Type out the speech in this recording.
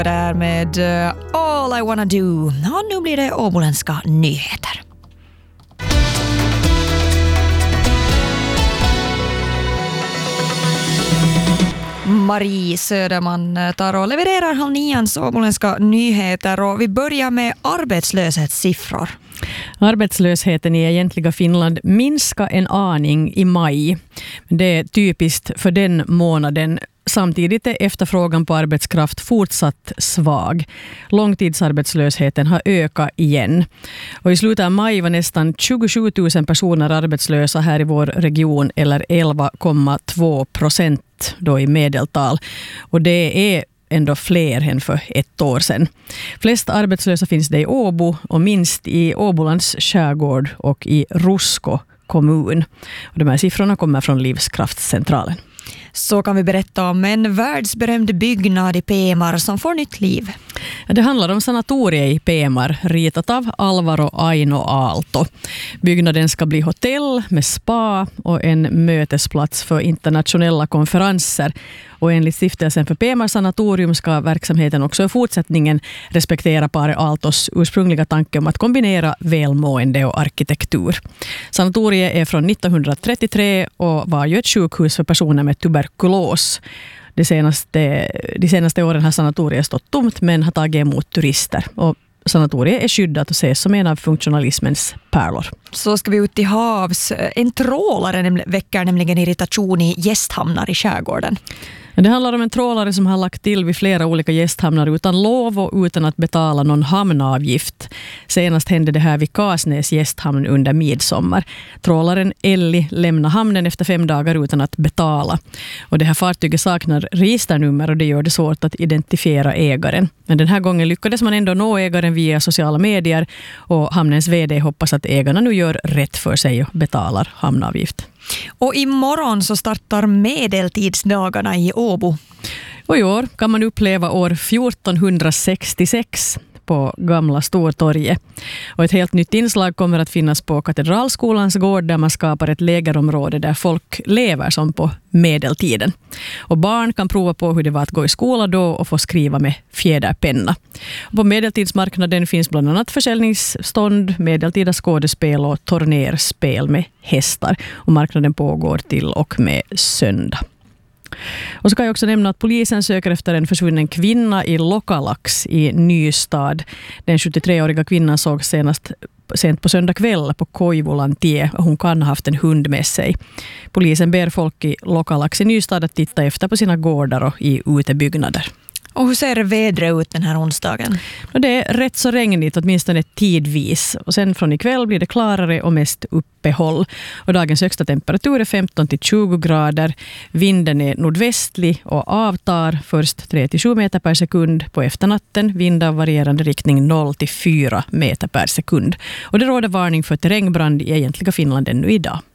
Där med All I Wanna Do. Ja, nu blir det åboländska nyheter. Marie Söderman tar och levererar 8:30 åboländska nyheter och vi börjar med arbetslöshetssiffror. Arbetslösheten i egentliga Finland minskar en aning i maj. Det är typiskt för den månaden. Samtidigt är efterfrågan på arbetskraft fortsatt svag. Långtidsarbetslösheten har ökat igen. Och i slutet av maj var nästan 27 000 personer arbetslösa här i vår region, eller 11,2% då i medeltal. Och det är ändå fler än för ett år sedan. Flest arbetslösa finns det i Åbo och minst i Åbolands skärgård och i Rusko kommun. Och de här siffrorna kommer från Livskraftscentralen. Så kan vi berätta om en världsberömd byggnad i Pemar som får nytt liv. Det handlar om sanatoriet i Pemar, ritat av Alvaro Aino Aalto. Byggnaden ska bli hotell med spa och en mötesplats för internationella konferenser. Och enligt stiftelsen för Pemar sanatorium ska verksamheten också i fortsättningen respektera paret Aaltos ursprungliga tanke om att kombinera välmående och arkitektur. Sanatoriet är från 1933 och var ju ett sjukhus för personer med tuberkulos. De senaste åren har sanatoriet stått tomt men har tagit emot turister. Och sanatoriet är skyddat och ses som en av funktionalismens pärlor. Så ska vi ut i havs. En trålare väcker nämligen irritation i gästhamnar i skärgården. Det handlar om en trålare som har lagt till vid flera olika gästhamnar utan lov och utan att betala någon hamnavgift. Senast hände det här vid Kasnäs gästhamn under midsommar. Trålaren Elli lämnar hamnen efter 5 dagar utan att betala. Och det här fartyget saknar registernummer och det gör det svårt att identifiera ägaren. Men den här gången lyckades man ändå nå ägaren via sociala medier och hamnens vd hoppas att ägarna nu gör rätt för sig och betalar hamnavgift. Och imorgon så startar medeltidsdagarna i Åbo. Och i år kan man uppleva år 1466 på Gamla Stortorget. Och ett helt nytt inslag kommer att finnas på Katedralskolans gård där man skapar ett lägerområde där folk lever som på medeltiden. Och barn kan prova på hur det var att gå i skola då och få skriva med fjäderpenna. Och på medeltidsmarknaden finns bland annat försäljningsstånd, medeltida skådespel och tornerspel med hästar. Och marknaden pågår till och med söndag. Och så kan jag också nämna att polisen söker efter en försvunnen kvinna i Lokalax i Nystad. Den 73-åriga kvinnan såg sent på söndag kväll på Koivulantie och hon kan ha haft en hund med sig. Polisen ber folk i Lokalax i Nystad att titta efter på sina gårdar och i utebyggnader. Och hur ser vädret ut den här onsdagen? Det är rätt så regnigt, åtminstone tidvis. Och sen från ikväll blir det klarare och mest uppehåll. Och dagens högsta temperatur är 15-20 grader. Vinden är nordvästlig och avtar först 3-7 meter per sekund. På efternatten vind av varierande riktning 0-4 meter per sekund. Och det råder varning för terrängbrand i egentliga Finland ännu idag.